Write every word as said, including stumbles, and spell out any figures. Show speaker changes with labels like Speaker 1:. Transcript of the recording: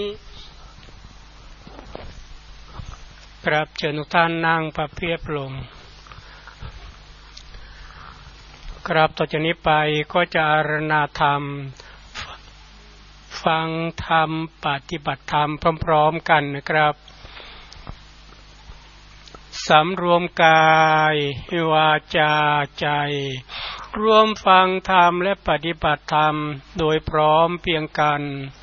Speaker 1: กราบเชิญทุกท่านนั่งประเพียบลงกราบต่อจากนี้ไปก็จะอาราธนาธรรมฟังธรรมปฏิบัติธรรมพร้อมๆกันนะครับสำรวมกายวาจาใจร่วมฟังธรรมและปฏิบัติธรรมโดยพร้อมเพรียงกัน